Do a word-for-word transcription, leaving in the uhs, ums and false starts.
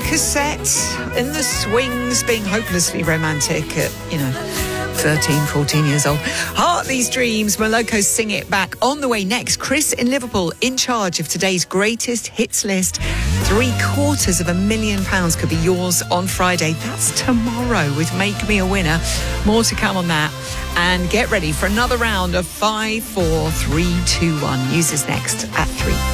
cassette in the swings, being hopelessly romantic at, you know, thirteen, fourteen years old. Hartley's Dreams, Moloko Sing It Back. On the way next, Chris in Liverpool in charge of today's greatest hits list. Three quarters of a million pounds could be yours on Friday. That's tomorrow with Make Me a Winner. More to come on that. And get ready for another round of five, four, three, two, one. News is next at three.